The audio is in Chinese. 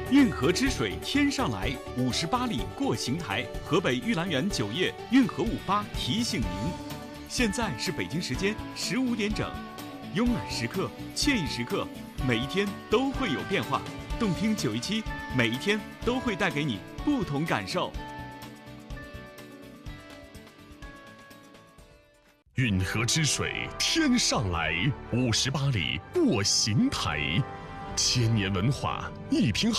运河之水天上来，58里过邢台。河北玉兰园酒业运河58提醒您，现在是北京时间15点整。慵懒时刻，惬意时刻，每一天都会有变化。动听917，每一天都会带给你不同感受。 运河之水天上来，58里过邢台，千年文化一品。